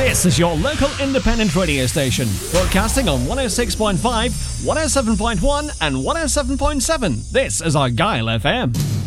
This is your local independent radio station, broadcasting on 106.5, 107.1 and 107.7. This is Argyle FM.